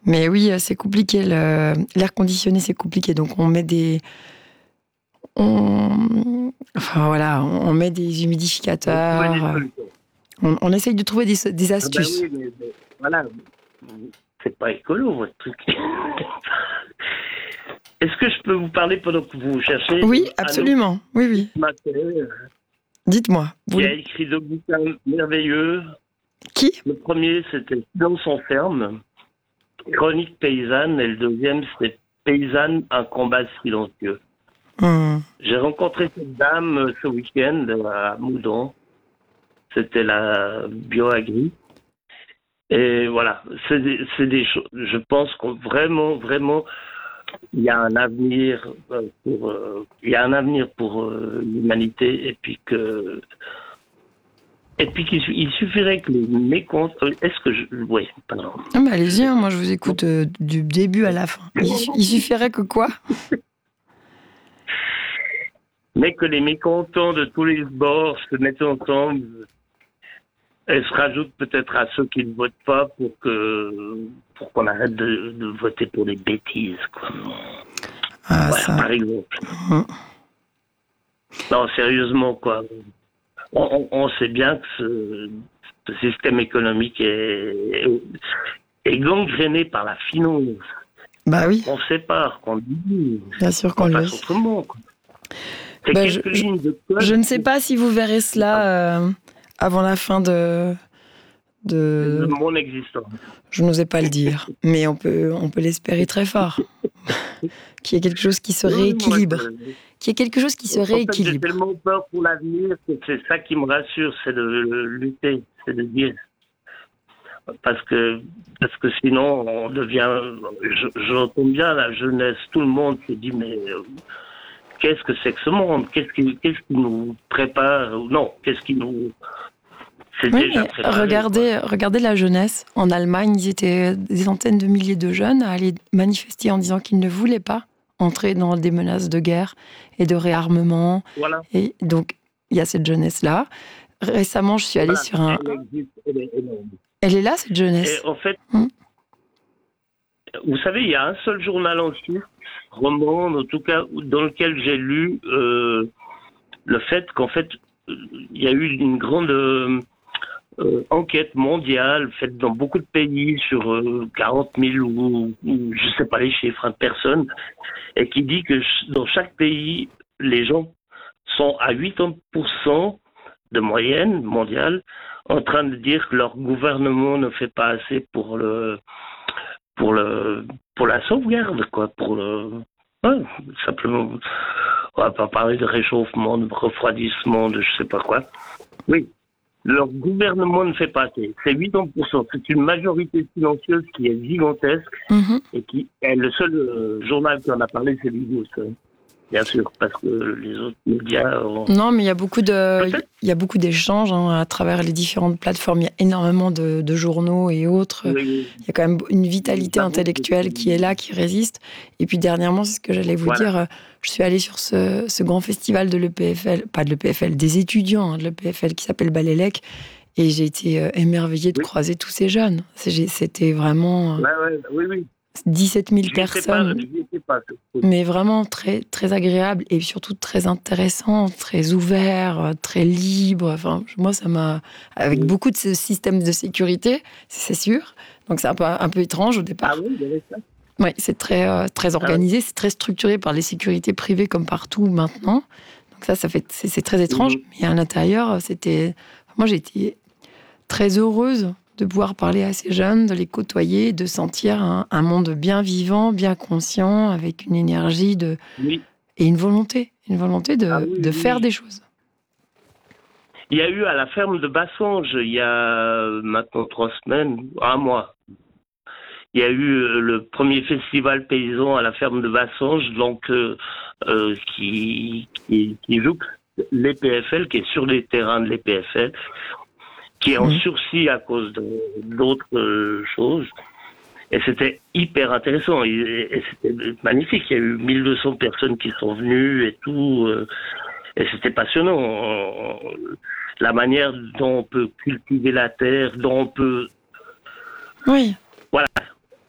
Mais oui, c'est compliqué. L'air conditionné, c'est compliqué. Donc, on met on met des humidificateurs. On essaye de trouver des astuces. Ben oui, mais voilà, c'est pas écolo, votre truc. Est-ce que je peux vous parler pendant que vous cherchez? Oui, absolument. Oui. Dites-moi. Il a écrit deux bouquins merveilleux. Qui? Le premier, c'était Silence en ferme, Chronique paysanne, et le deuxième, c'était Paysanne, un combat silencieux. J'ai rencontré cette dame ce week-end à Moudon. C'était la BioAgri. Et voilà, c'est des choses. Je pense qu'on vraiment, il y a un avenir pour l'humanité, et puis qu'il suffirait que les mécontents. Oui, pardon. Ah bah allez-y, moi je vous écoute du début à la fin. Il suffirait que quoi? Mais que les mécontents de tous les bords se mettent ensemble et se rajoutent peut-être à ceux qui ne votent pas pour qu'on arrête de voter pour des bêtises, quoi. Par exemple. Non, sérieusement, quoi. On sait bien que ce système économique est gangréné par la finance. Bah oui. On sépare, qu'on dit. Bien sûr qu'on le sait. Autrement, quoi. Je ne sais pas si vous verrez cela avant la fin de mon existence. Je n'osais pas le dire, mais on peut l'espérer très fort. Qu'il y ait quelque chose qui se rééquilibre. Qu'il y ait quelque chose qui se rééquilibre. J'ai tellement peur pour l'avenir que c'est ça qui me rassure, c'est de lutter, c'est de dire. Parce que sinon, on devient. J'entends bien la jeunesse, tout le monde se dit, mais qu'est-ce que c'est que ce monde? Qu'est-ce qui nous prépare? Non, qu'est-ce qui nous. C'est déjà préparé. Regardez la jeunesse. En Allemagne, ils étaient des centaines de milliers de jeunes à aller manifester en disant qu'ils ne voulaient pas entrer dans des menaces de guerre et de réarmement. Voilà. Et donc, il y a cette jeunesse-là. Récemment, je suis allée sur un... Elle est là, cette jeunesse. Et en fait, vous savez, il y a un seul journal en Suisse, roman, en tout cas, dans lequel j'ai lu le fait qu'en fait, il y a eu une grande enquête mondiale faite dans beaucoup de pays sur 40 000 ou je sais pas les chiffres, personnes, et qui dit que dans chaque pays, les gens sont à 80% de moyenne mondiale en train de dire que leur gouvernement ne fait pas assez pour la sauvegarde, quoi, simplement. On va pas parler de réchauffement, de refroidissement, de je sais pas quoi. Oui. Leur gouvernement ne fait pas assez. C'est 80%. C'est une majorité silencieuse qui est gigantesque et qui est le seul journal qui en a parlé, c'est Ligos. Bien sûr, parce que les autres médias... Non, mais il y a beaucoup d'échanges à travers les différentes plateformes. Il y a énormément de journaux et autres. Oui. Il y a quand même une vitalité intellectuelle qui est là, qui résiste. Et puis dernièrement, c'est ce que j'allais vous dire, je suis allée sur ce grand festival de l'EPFL, pas de l'EPFL, des étudiants de l'EPFL qui s'appelle Balélec. Et j'ai été émerveillée de croiser tous ces jeunes. C'était vraiment... Oui. 17 000 personnes, mais vraiment très, très agréable et surtout très intéressant, très ouvert, très libre. Enfin, moi, ça m'a... Avec beaucoup de ce système de sécurité, c'est sûr. Donc, c'est un peu étrange au départ. Ah oui, il y avait ça. Oui, c'est très, très organisé, c'est très structuré par les sécurités privées comme partout maintenant. Donc c'est très étrange. Mais à l'intérieur, moi, j'ai été très heureuse de pouvoir parler à ces jeunes, de les côtoyer, de sentir un monde bien vivant, bien conscient, avec une énergie et une volonté de faire des choses. Il y a eu à la ferme de Bassange, il y a maintenant 3 semaines, un mois, il y a eu le premier festival paysan à la ferme de Bassange, donc qui joue l'EPFL, qui est sur les terrains de l'EPFL, qui est en sursis à cause d'autres choses. Et c'était hyper intéressant. Et c'était magnifique. Il y a eu 1200 personnes qui sont venues et tout. Et c'était passionnant. La manière dont on peut cultiver la terre, dont on peut... Oui. Voilà.